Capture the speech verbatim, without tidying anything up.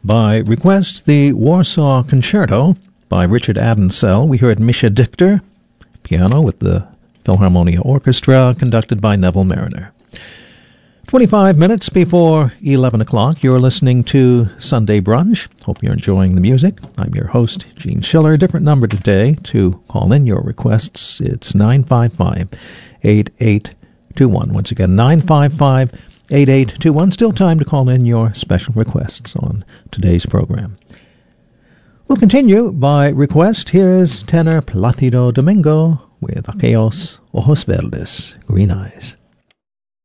By request, the Warsaw Concerto by Richard Adensell. We heard Misha Dichter, piano with the Philharmonia Orchestra, conducted by Neville Mariner. twenty-five minutes before eleven o'clock, you're listening to Sunday Brunch. Hope you're enjoying the music. I'm your host, Gene Schiller. Different number today to call in your requests. It's nine five five, eight eight two one. Once again, nine five five, eight eight two one. Still time to call in your special requests on today's program. We'll continue by request. Here's tenor Placido Domingo with Aquellos Ojos Verdes, Green Eyes.